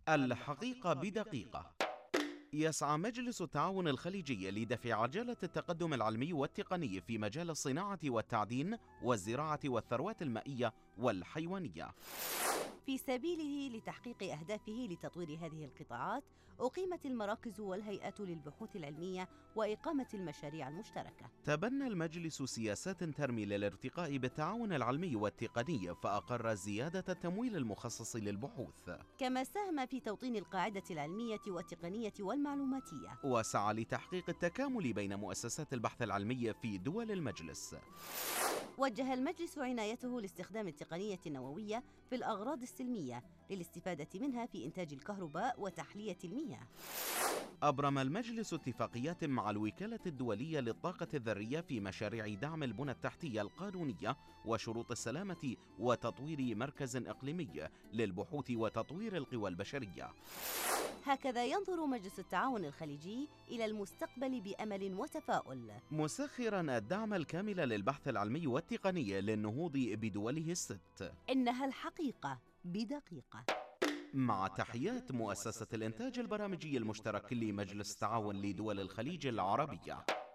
الحقيقة بدقيقة. يسعى مجلس التعاون الخليجي لدفع عجلة التقدم العلمي والتقني في مجال الصناعة والتعدين والزراعة والثروات المائية والحيوانية. في سبيله لتحقيق أهدافه لتطوير هذه القطاعات، أقيمت المراكز والهيئات للبحوث العلمية وإقامة المشاريع المشتركة. تبنى المجلس سياسات ترمي للارتقاء بالتعاون العلمي والتقني، فأقر زيادة التمويل المخصص للبحوث، كما ساهم في توطين القاعدة العلمية والتقنية والمعلوماتية، وسعى لتحقيق التكامل بين مؤسسات البحث العلمي في دول المجلس. وجه المجلس عنايته لاستخدام التقنية النووية في الأغراض السلمية للاستفادة منها في إنتاج الكهرباء وتحلية المياه. أبرم المجلس اتفاقيات مع الوكالة الدولية للطاقة الذرية في مشاريع دعم البنى التحتية القانونية وشروط السلامة وتطوير مركز إقليمي للبحوث وتطوير القوى البشرية. هكذا ينظر مجلس التعاون الخليجي إلى المستقبل بأمل وتفاؤل، مسخراً الدعم الكامل للبحث العلمي والتقني للنهوض بدوله الست. إنها الحقيقة بدقيقة. مع تحيات مؤسسة الإنتاج البرامجي المشترك لمجلس التعاون لدول الخليج العربية.